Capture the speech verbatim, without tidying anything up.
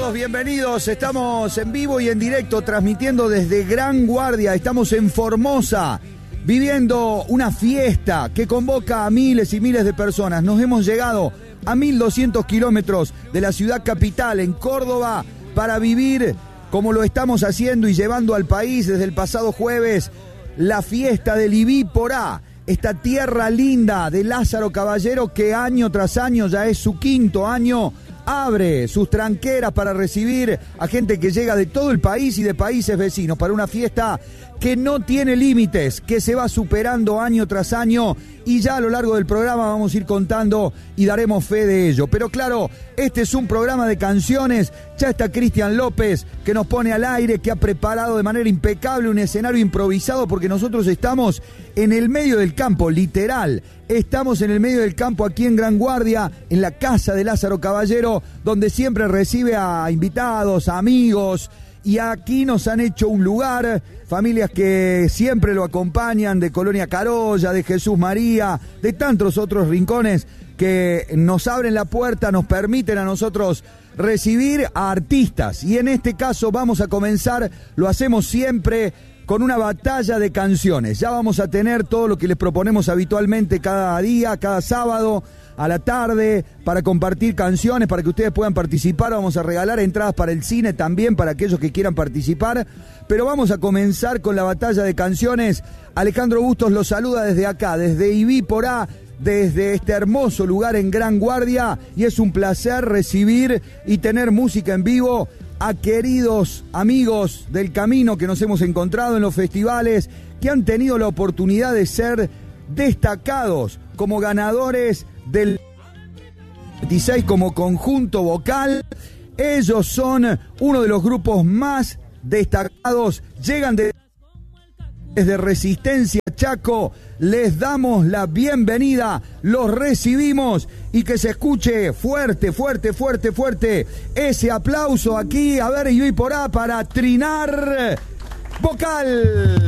Bienvenidos, bienvenidos. Estamos en vivo y en directo transmitiendo desde Gran Guardia. Estamos en Formosa, viviendo una fiesta que convoca a miles y miles de personas. Nos hemos llegado a mil doscientos kilómetros de la ciudad capital, en Córdoba, para vivir como lo estamos haciendo y llevando al país desde el pasado jueves la fiesta del Ibí Porá. Esta tierra linda de Lázaro Caballero que año tras año, ya es su quinto año, abre sus tranqueras para recibir a gente que llega de todo el país y de países vecinos para una fiesta que no tiene límites, que se va superando año tras año, y ya a lo largo del programa vamos a ir contando y daremos fe de ello. Pero claro, este es un programa de canciones. Ya está Cristian López, que nos pone al aire, que ha preparado de manera impecable un escenario improvisado, porque nosotros estamos en el medio del campo, literal. Estamos en el medio del campo aquí en Gran Guardia, en la casa de Lázaro Caballero, donde siempre recibe a invitados, a amigos. Y aquí nos han hecho un lugar, familias que siempre lo acompañan, de Colonia Carolla, de Jesús María, de tantos otros rincones que nos abren la puerta, nos permiten a nosotros recibir a artistas. Y en este caso vamos a comenzar, lo hacemos siempre, con una batalla de canciones. Ya vamos a tener todo lo que les proponemos habitualmente cada día, cada sábado a la tarde, para compartir canciones, para que ustedes puedan participar. Vamos a regalar entradas para el cine también, para aquellos que quieran participar. Pero vamos a comenzar con la batalla de canciones. Alejandro Bustos los saluda desde acá, desde Ibí Porá, desde este hermoso lugar en Gran Guardia. Y es un placer recibir y tener música en vivo a queridos amigos del camino que nos hemos encontrado en los festivales, que han tenido la oportunidad de ser destacados como ganadores del veintiséis como conjunto vocal. Ellos son uno de los grupos más destacados, llegan de, desde Resistencia Chaco. Les damos la bienvenida, los recibimos, y que se escuche fuerte, fuerte, fuerte, fuerte ese aplauso aquí. A ver, Ibí Porá para Trinar Vocal.